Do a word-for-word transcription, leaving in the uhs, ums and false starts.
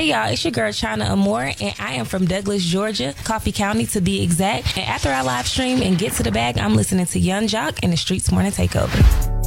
Hey y'all, it's your girl China Amore, and I am from Douglas, Georgia, Coffee County to be exact. And after I live stream and get to the bag, I'm listening to Young Jock and the Streets Morning Takeover.